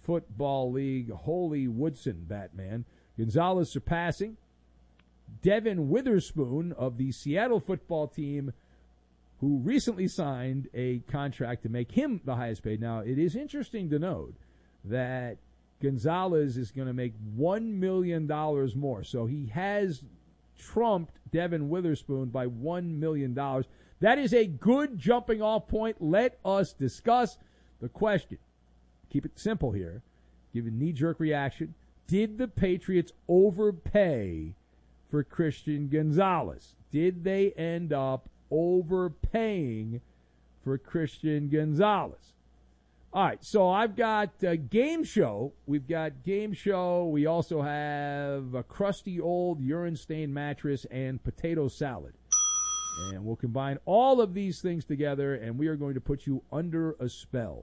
Football League Holy Woodson Batman. Gonzalez surpassing Devin Witherspoon of the Seattle football team, who recently signed a contract to make him the highest paid. Now, it is interesting to note that Gonzalez is going to make $1 million more. So he has trumped Devin Witherspoon by $1 million. That is a good jumping off point. Let us discuss the question. Keep it simple here. Give a knee-jerk reaction. Did the Patriots overpay for Christian Gonzalez? Did they end up overpaying for Christian Gonzalez? All right, so I've got Game Show. We've got Game Show. We also have a crusty old urine-stained mattress and potato salad. And we'll combine all of these things together, and we are going to put you under a spell.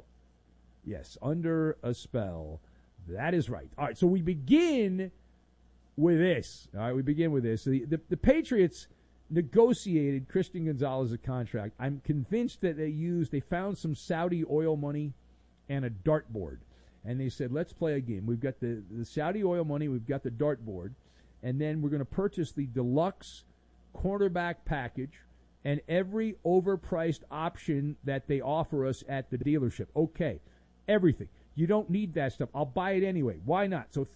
Yes, under a spell. That is right. All right, so we begin with this. All right, we begin with this. So the Patriots negotiated Christian Gonzalez's contract. I'm convinced that they found some Saudi oil money and a dartboard. And they said, let's play a game. We've got the Saudi oil money, we've got the dartboard, and then we're going to purchase the deluxe quarterback package and every overpriced option that they offer us at the dealership. Okay, everything. You don't need that stuff. I'll buy it anyway. Why not? So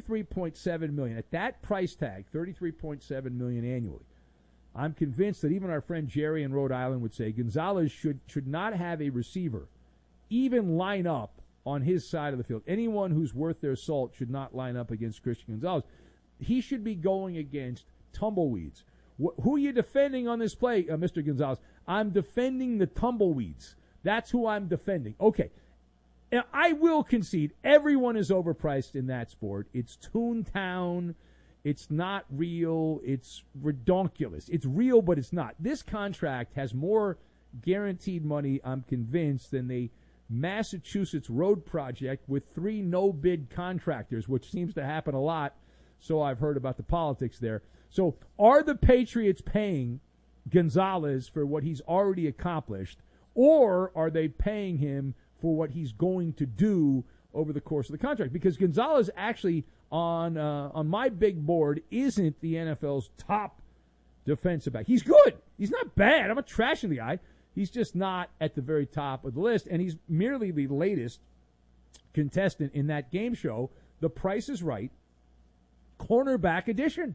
$33.7 million. At that price tag, $33.7 million annually, I'm convinced that even our friend Jerry in Rhode Island would say Gonzalez should not have a receiver even line up on his side of the field. Anyone who's worth their salt should not line up against Christian Gonzalez. He should be going against tumbleweeds. Who are you defending on this play, Mr. Gonzalez? I'm defending the tumbleweeds. That's who I'm defending. Okay. Now, I will concede everyone is overpriced in that sport. It's Toontown. It's not real. It's redonkulous. It's real, but it's not. This contract has more guaranteed money, I'm convinced, than the Massachusetts road project with 3 no-bid contractors, which seems to happen a lot. So I've heard about the politics there. So are the Patriots paying Gonzalez for what he's already accomplished, or are they paying him for what he's going to do over the course of the contract? Because Gonzalez actually, on my big board, isn't the NFL's top defensive back. He's good. He's not bad. I'm not trashing the guy. He's just not at the very top of the list, and he's merely the latest contestant in that game show, The Price is Right, cornerback edition.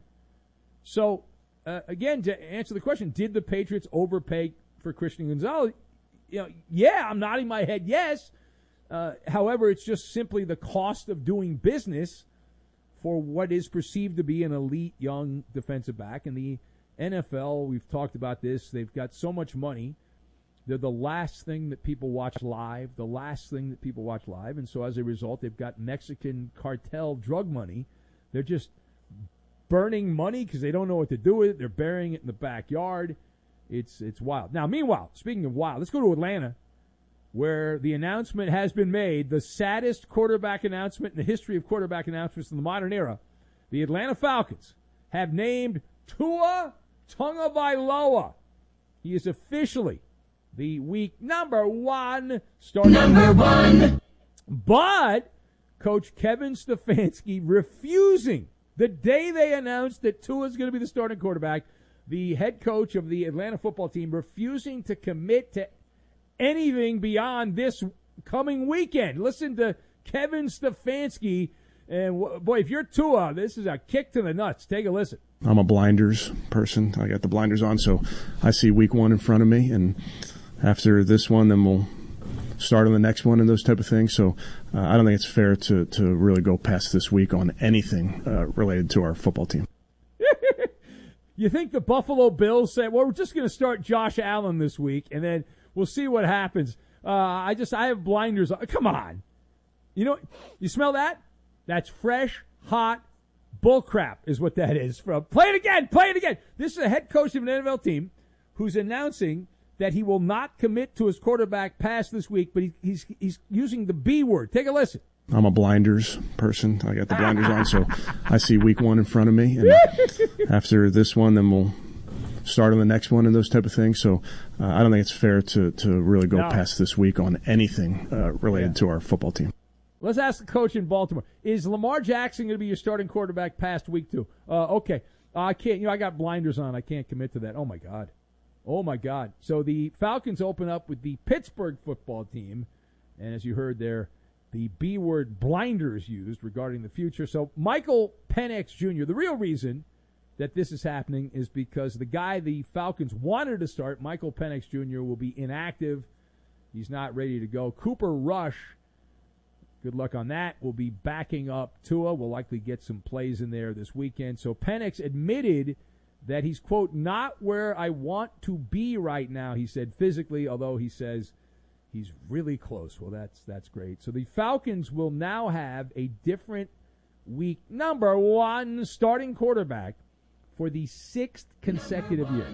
So, again, to answer the question, did the Patriots overpay for Christian Gonzalez? Yeah, I'm nodding my head yes. However, it's just simply the cost of doing business for what is perceived to be an elite young defensive back. And the NFL, we've talked about this, they've got so much money. They're the last thing that people watch live, And so as a result, they've got Mexican cartel drug money. They're just burning money because they don't know what to do with it. They're burying it in the backyard. It's wild. Now, meanwhile, speaking of wild, let's go to Atlanta, where the announcement has been made, the saddest quarterback announcement in the history of quarterback announcements in the modern era. The Atlanta Falcons have named Tua Tagovailoa. He is officially the week number 1 starter. Number 1. But Coach Kevin Stefanski refusing, the day they announced that Tua is going to be the starting quarterback, the head coach of the Atlanta football team refusing to commit to anything beyond this coming weekend. Listen to Kevin Stefanski. And, boy, if you're Tua, this is a kick to the nuts. Take a listen. I'm a blinders person. I got the blinders on, so I see week 1 in front of me. And after this one, then we'll start on the next one and those type of things. So I don't think it's fair to really go past this week on anything related to our football team. You think the Buffalo Bills said, well, we're just going to start Josh Allen this week, and then we'll see what happens. I have blinders on. Come on. You smell that? That's fresh, hot bullcrap is what that is. Play it again. This is a head coach of an NFL team who's announcing that he will not commit to his quarterback pass this week, but he's using the B word. Take a listen. I'm a blinders person. I got the blinders on, so I see week 1 in front of me. And after this one, then we'll start on the next one and those type of things. So I don't think it's fair to really go past this week on anything related to our football team. Let's ask the coach in Baltimore. Is Lamar Jackson going to be your starting quarterback past week 2? Okay. I can't, I got blinders on. I can't commit to that. Oh, my God. Oh, my God. So the Falcons open up with the Pittsburgh football team. And as you heard there, the B word blinders used regarding the future. So Michael Penix Jr., the real reason that this is happening is because the guy the Falcons wanted to start, Michael Penix Jr., will be inactive. He's not ready to go. Cooper Rush, good luck on that, will be backing up Tua. Will likely get some plays in there this weekend. So Penix admitted that he's, quote, not where I want to be right now, he said physically, although he says he's really close. Well, that's great. So the Falcons will now have a different week number 1 starting quarterback for the 6th consecutive year.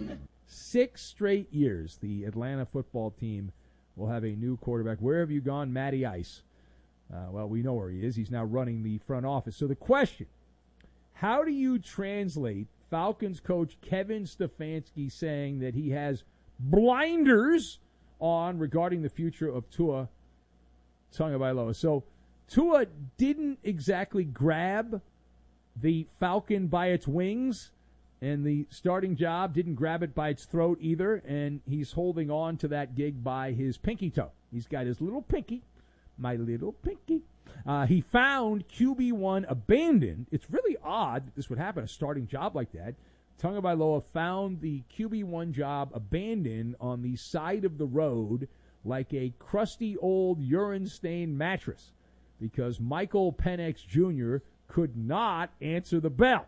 6 straight years the Atlanta football team will have a new quarterback. Where have you gone, Matty Ice? Well, we know where he is. He's now running the front office. So the question, how do you translate Falcons coach Kevin Stefanski saying that he has blinders on regarding the future of Tua Tagovailoa? So Tua didn't exactly grab the Falcon by its wings, and the starting job didn't grab it by its throat either, and he's holding on to that gig by his pinky toe. He's got his little pinky, my little pinky. He found QB1 abandoned. It's really odd that this would happen, a starting job like that. Tagovailoa found the QB1 job abandoned on the side of the road like a crusty old urine-stained mattress because Michael Penix Jr. could not answer the bell.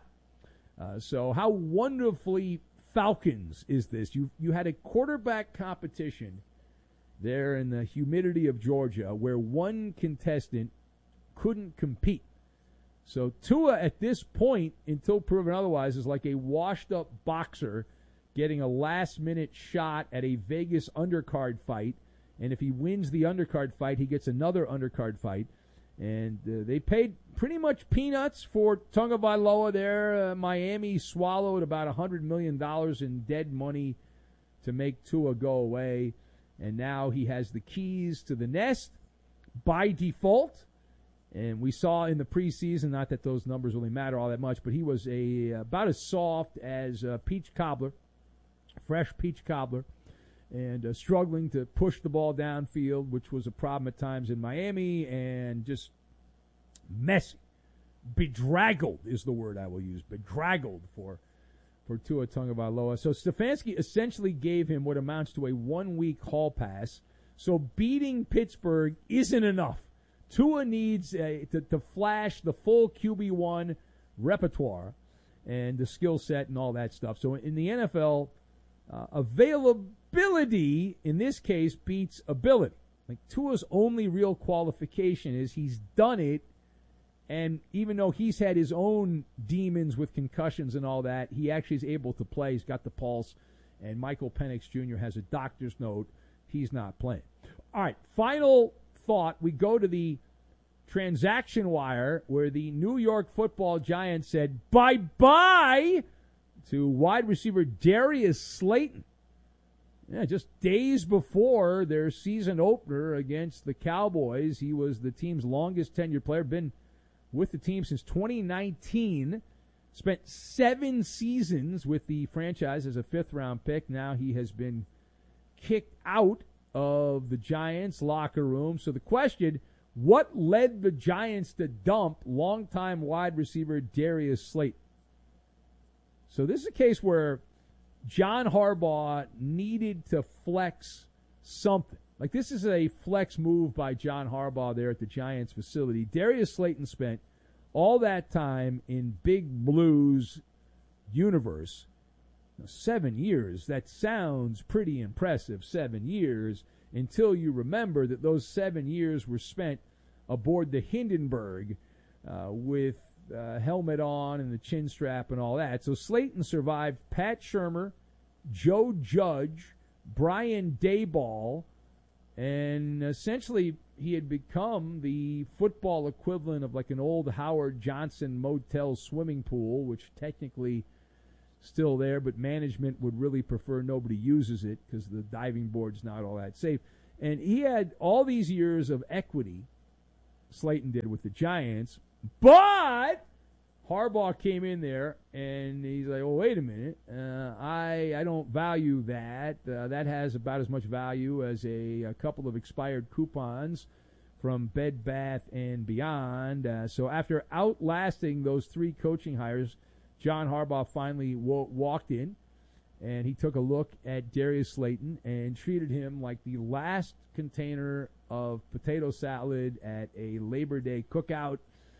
So how wonderfully Falcons is this? You had a quarterback competition there in the humidity of Georgia where one contestant couldn't compete. So Tua at this point, until proven otherwise, is like a washed-up boxer getting a last-minute shot at a Vegas undercard fight. And if he wins the undercard fight, he gets another undercard fight. And they paid pretty much peanuts for Tagovailoa there. Miami swallowed about $100 million in dead money to make Tua go away. And now he has the keys to the nest by default. And we saw in the preseason, not that those numbers really matter all that much, but he was about as soft as peach cobbler, fresh peach cobbler, and struggling to push the ball downfield, which was a problem at times in Miami, and just messy. Bedraggled is the word I will use. Bedraggled for Tua Tagovailoa. So Stefanski essentially gave him what amounts to a 1-week hall pass. So beating Pittsburgh isn't enough. Tua needs to flash the full QB1 repertoire and the skill set and all that stuff. So in the NFL, availability, in this case, beats ability. Like Tua's only real qualification is he's done it, and even though he's had his own demons with concussions and all that, he actually is able to play. He's got the pulse, and Michael Penix Jr. has a doctor's note. He's not playing. All right, final thought. We go to the transaction wire where the New York Football Giants said bye-bye to wide receiver Darius Slayton. Yeah, just days before their season opener against the Cowboys, he was the team's longest tenured player, been with the team since 2019, spent 7 seasons with the franchise as a 5th-round pick. Now he has been kicked out of the Giants' locker room. So the question, what led the Giants to dump longtime wide receiver Darius Slayton? So this is a case where John Harbaugh needed to flex something. Like, this is a flex move by John Harbaugh there at the Giants facility. Darius Slayton spent all that time in Big Blue's universe. 7 years, that sounds pretty impressive, 7 years, until you remember that those 7 years were spent aboard the Hindenburg with helmet on and the chin strap and all that. So Slayton survived Pat Shurmur, Joe Judge, Brian Daboll, and essentially he had become the football equivalent of like an old Howard Johnson motel swimming pool, which technically still there, but management would really prefer nobody uses it because the diving board's not all that safe. And he had all these years of equity Slayton did with the Giants. But Harbaugh came in there, and he's like, oh, wait a minute. I don't value that. That has about as much value as a couple of expired coupons from Bed Bath & Beyond. So after outlasting those 3 coaching hires, John Harbaugh finally walked in, and he took a look at Darius Slayton and treated him like the last container of potato salad at a Labor Day cookout,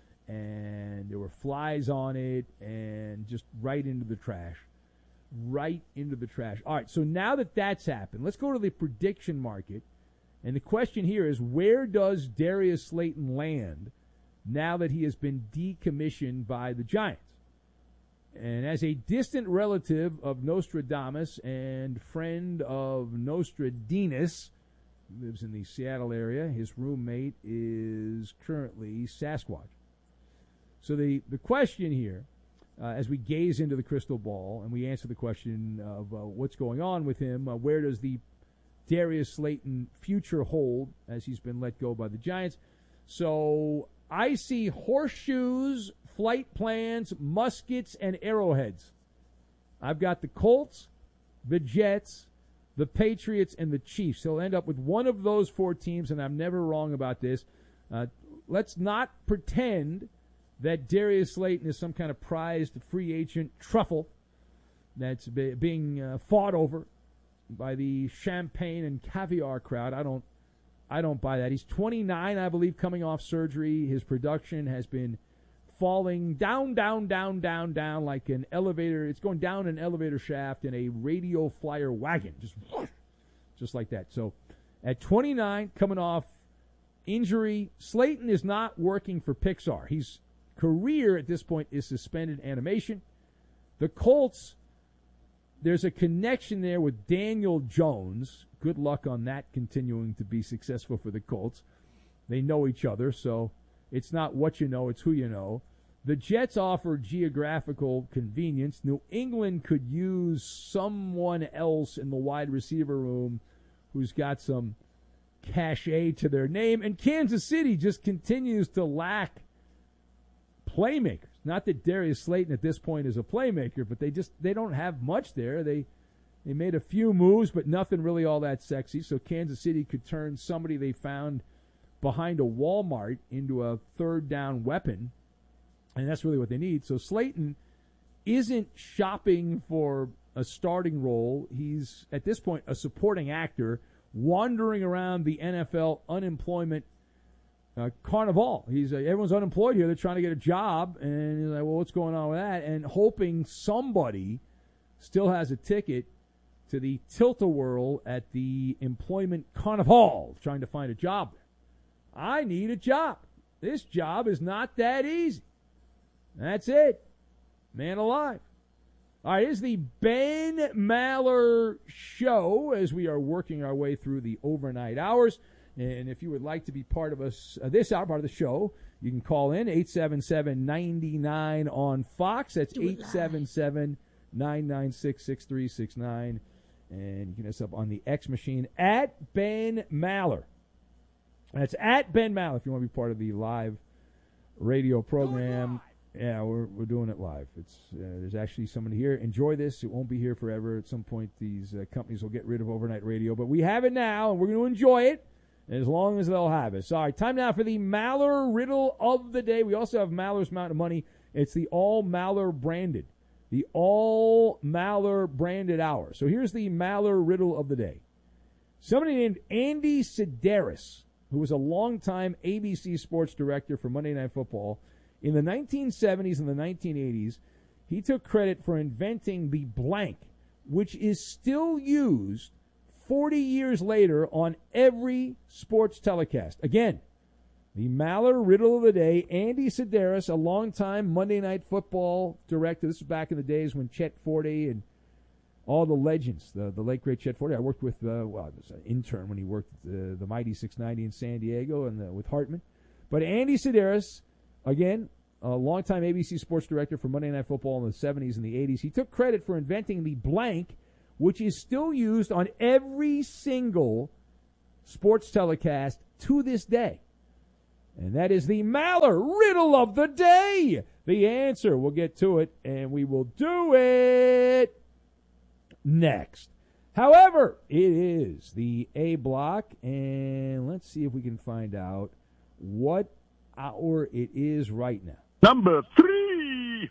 and there were flies on it, and just right into the trash. Right into the trash. All right, so now that that's happened, let's go to the prediction market. And the question here is, where does Darius Slayton land now that he has been decommissioned by the Giants? And as a distant relative of Nostradamus and friend of Nostradamus, who lives in the Seattle area, his roommate is currently Sasquatch. So the question here, as we gaze into the crystal ball and we answer the question of what's going on with him, where does the Darius Slayton future hold as he's been let go by the Giants? So I see horseshoes, flight plans, muskets, and arrowheads. I've got the Colts, the Jets, the Patriots, and the Chiefs. He'll end up with one of those 4 teams, and I'm never wrong about this. Let's not pretend that Darius Slayton is some kind of prized free agent truffle that's being fought over by the champagne and caviar crowd. I don't buy that. He's 29, I believe, coming off surgery. His production has been falling down like an elevator. It's going down an elevator shaft in a radio flyer wagon, just like that. So at 29, coming off injury, Slayton is not working for Pixar. His career at this point is suspended animation. The Colts, there's a connection there with Daniel Jones. Good luck on that continuing to be successful for the Colts. They know each other, so it's not what you know, it's who you know. The Jets offer geographical convenience. New England could use someone else in the wide receiver room who's got some cachet to their name. And Kansas City just continues to lack playmakers. Not that Darius Slayton at this point is a playmaker, but they don't have much there. They made a few moves, but nothing really all that sexy. So Kansas City could turn somebody they found behind a Walmart into a third down weapon, and that's really what they need. So Slayton isn't shopping for a starting role. He's, at this point, a supporting actor wandering around the NFL unemployment carnival. Everyone's unemployed here. They're trying to get a job, and he's like, well, what's going on with that? And hoping somebody still has a ticket to the tilt-a-whirl at the employment carnival, trying to find a job. I need a job. This job is not that easy. That's it. Man alive. All right, here's the Ben Maller Show as we are working our way through the overnight hours. And if you would like to be part of us, this hour, part of the show, you can call in 877-99 on Fox. That's 877-996-6369. And you can hit us up on the X machine at Ben Maller. That's at Ben Maller if you want to be part of the live radio program. Yeah, we're doing it live. It's there's actually somebody here. Enjoy this. It won't be here forever. At some point, these companies will get rid of overnight radio. But we have it now, and we're going to enjoy it as long as they'll have it. All right, time now for the Maller Riddle of the Day. We also have Maller's Mountain of Money. It's the all Maller branded. The all Maller branded hour. So here's the Maller Riddle of the Day. Somebody named Andy Sedaris, who was a longtime ABC sports director for Monday Night Football, in the 1970s and the 1980s, he took credit for inventing the blank, which is still used 40 years later on every sports telecast. Again, the Maller Riddle of the Day, Andy Sedaris, a longtime Monday Night Football director. This was back in the days when Chet Forte and all the legends, the late, great Chet Forte. I worked with, I was an intern when he worked at the Mighty 690 in San Diego and with Hartman. But Andy Sedaris, again, a longtime ABC sports director for Monday Night Football in the 70s and the 80s. He took credit for inventing the blank, which is still used on every single sports telecast to this day. And that is the Maller riddle of the day. The answer, we'll get to it, and we will do it next. However, it is the A block, and let's see if we can find out what hour it is right now. Number 3.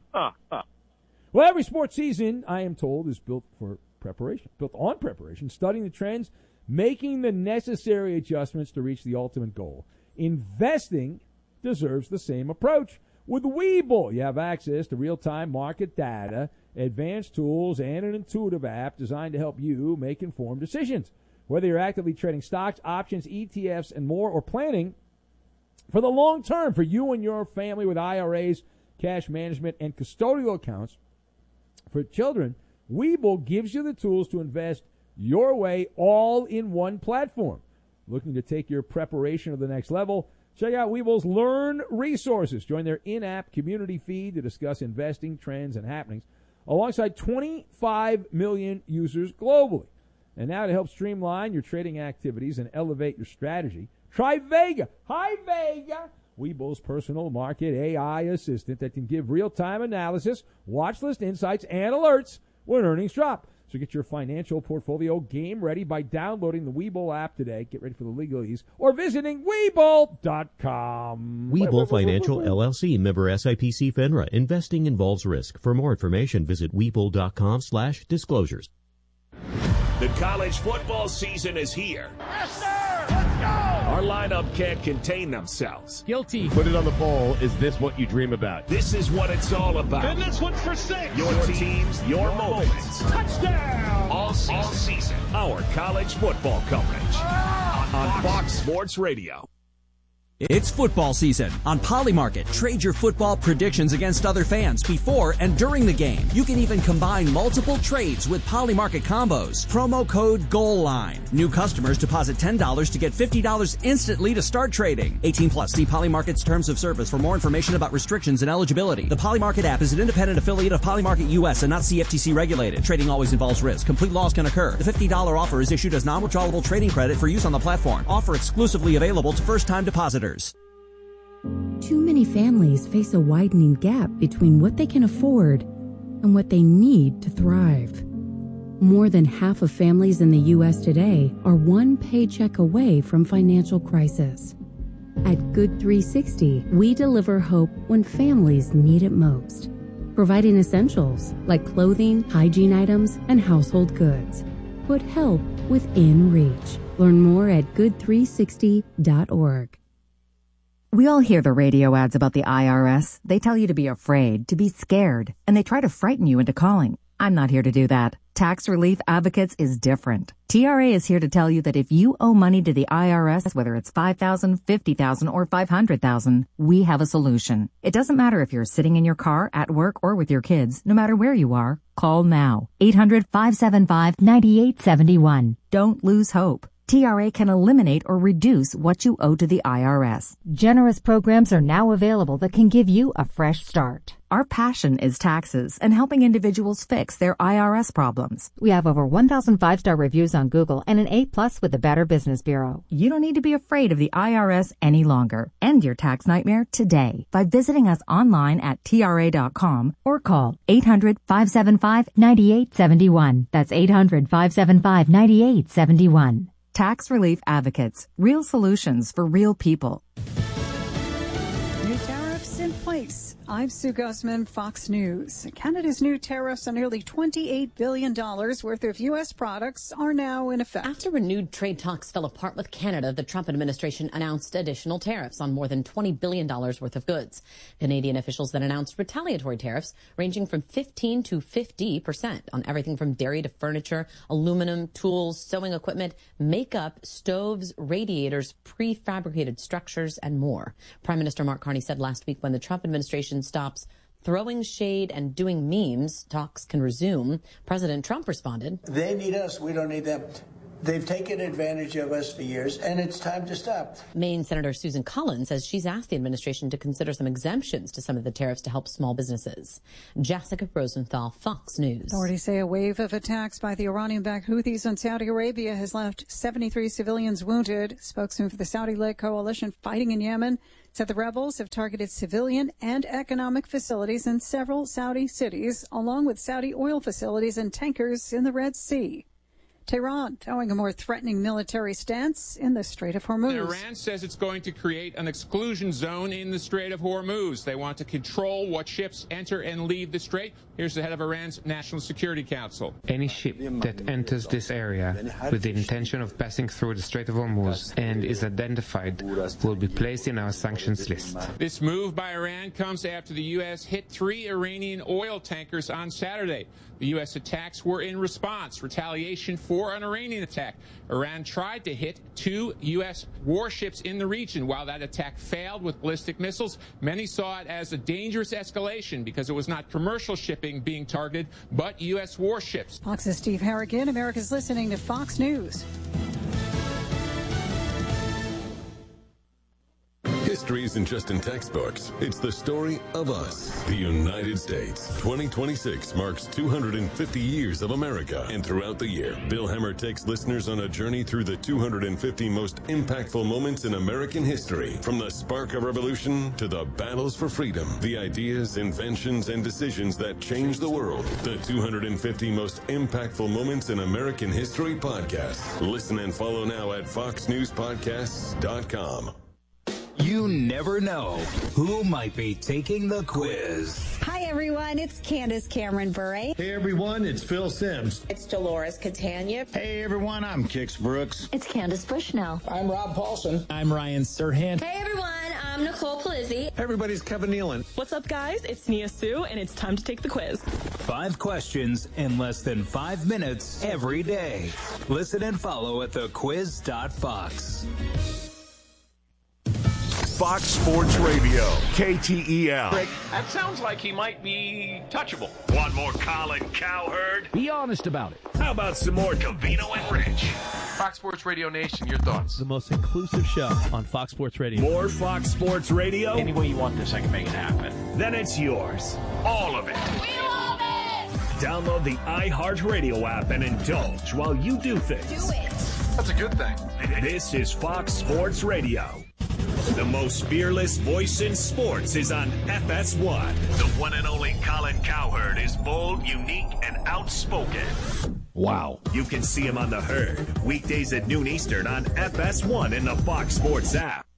Well, every sports season, I am told, is built on preparation, studying the trends, making the necessary adjustments to reach the ultimate goal. Investing deserves the same approach. With Webull, you have access to real-time market data, advanced tools, and an intuitive app designed to help you make informed decisions. Whether you're actively trading stocks, options, ETFs, and more, or planning for the long term for you and your family with IRAs, cash management, and custodial accounts for children, Webull gives you the tools to invest your way all in one platform. Looking to take your preparation to the next level? Check out Webull's Learn resources. Join their in-app community feed to discuss investing trends and happenings alongside 25 million users globally. And now to help streamline your trading activities and elevate your strategy, try Vega. Hi, Vega. Webull's personal market AI assistant that can give real-time analysis, watch list insights, and alerts when earnings drop. So get your financial portfolio game ready by downloading the Webull app today. Get ready for the legalese or visiting Webull.com. Webull Financial LLC, member SIPC FINRA. Investing involves risk. For more information, visit Webull.com/disclosures. The college football season is here. Yes, sir! Let's go! Our lineup can't contain themselves. Guilty. Put it on the poll. Is this what you dream about? This is what it's all about. And this one's for 6. Your teams, your moments. Touchdown! All season. Our college football coverage on Fox Sports Radio. It's football season. On Polymarket, trade your football predictions against other fans before and during the game. You can even combine multiple trades with Polymarket combos. Promo code GOALLINE. New customers deposit $10 to get $50 instantly to start trading. 18 plus. See Polymarket's terms of service for more information about restrictions and eligibility. The Polymarket app is an independent affiliate of Polymarket US and not CFTC regulated. Trading always involves risk. Complete loss can occur. The $50 offer is issued as non-withdrawable trading credit for use on the platform. Offer exclusively available to first-time depositors. Too many families face a widening gap between what they can afford and what they need to thrive. More than half of families in the U.S. today are one paycheck away from financial crisis. At Good 360, we deliver hope when families need it most, providing essentials like clothing, hygiene items, and household goods. Put help within reach. Learn more at good360.org. We all hear the radio ads about the IRS. They tell you to be afraid, to be scared, and they try to frighten you into calling. I'm not here to do that. Tax Relief Advocates is different. TRA is here to tell you that if you owe money to the IRS, whether it's $5,000, $50,000, or $500,000, we have a solution. It doesn't matter if you're sitting in your car, at work, or with your kids. No matter where you are, call now. 800-575-9871. Don't lose hope. TRA can eliminate or reduce what you owe to the IRS. Generous programs are now available that can give you a fresh start. Our passion is taxes and helping individuals fix their IRS problems. We have over 1,000 5-star reviews on Google and an A+ with the Better Business Bureau. You don't need to be afraid of the IRS any longer. End your tax nightmare today by visiting us online at TRA.com or call 800-575-9871. That's 800-575-9871. Tax Relief Advocates. Real solutions for real people. New tariffs in place. I'm Sue Guzman, Fox News. Canada's new tariffs on nearly $28 billion worth of U.S. products are now in effect. After renewed trade talks fell apart with Canada, the Trump administration announced additional tariffs on more than $20 billion worth of goods. Canadian officials then announced retaliatory tariffs ranging from 15 to 50% on everything from dairy to furniture, aluminum, tools, sewing equipment, makeup, stoves, radiators, prefabricated structures, and more. Prime Minister Mark Carney said last week when the Trump administration stops throwing shade and doing memes, talks can resume. President Trump responded, "They need us. We don't need them." They've taken advantage of us for years, and it's time to stop. Maine Senator Susan Collins says she's asked the administration to consider some exemptions to some of the tariffs to help small businesses. Jessica Rosenthal, Fox News. Authorities say a wave of attacks by the Iranian-backed Houthis on Saudi Arabia has left 73 civilians wounded. Spokesman for the Saudi-led coalition fighting in Yemen said the rebels have targeted civilian and economic facilities in several Saudi cities, along with Saudi oil facilities and tankers in the Red Sea. Tehran throwing a more threatening military stance in the Strait of Hormuz. Iran says it's going to create an exclusion zone in the Strait of Hormuz. They want to control what ships enter and leave the strait. Here's the head of Iran's National Security Council. Any ship that enters this area with the intention of passing through the Strait of Hormuz and is identified will be placed in our sanctions list. This move by Iran comes after the U.S. hit 3 Iranian oil tankers on Saturday. The U.S. attacks were in response, retaliation for an Iranian attack. Iran tried to hit 2 U.S. warships in the region. While that attack failed with ballistic missiles, many saw it as a dangerous escalation because it was not commercial shipping being targeted, but U.S. warships. Fox's Steve Harrigan. America's listening to Fox News. History isn't just in textbooks. It's the story of us, the United States. 2026 marks 250 years of America. And throughout the year, Bill Hemmer takes listeners on a journey through the 250 most impactful moments in American history. From the spark of revolution to the battles for freedom, the ideas, inventions, and decisions that changed the world. The 250 most impactful moments in American history podcast. Listen and follow now at foxnewspodcasts.com. You never know who might be taking the quiz. Hi, everyone. It's Candace Cameron Bure. Hey, everyone. It's Phil Sims. It's Dolores Catania. Hey, everyone. I'm Kix Brooks. It's Candace Bushnell. I'm Rob Paulson. I'm Ryan Serhant. Hey, everyone. I'm Nicole Palizzi. Everybody's Kevin Nealon. What's up, guys? It's Nia Sue, and it's time to take the quiz. 5 questions in less than 5 minutes every day. Listen and follow at thequiz.fox. Fox Sports Radio, KTEL. Rick, that sounds like he might be touchable. Want more Colin Cowherd? Be honest about it. How about some more Covino and Rich? Fox Sports Radio Nation, your thoughts? The most inclusive show on Fox Sports Radio. More Fox Sports Radio? Any way you want this, I can make it happen. Then it's yours. All of it. We love it! Download the iHeartRadio app and indulge while you do things. Do it. That's a good thing. This is Fox Sports Radio. The most fearless voice in sports is on FS1. The one and only Colin Cowherd is bold, unique, and outspoken. Wow. You can see him on The Herd, weekdays at noon Eastern on FS1 in the Fox Sports app.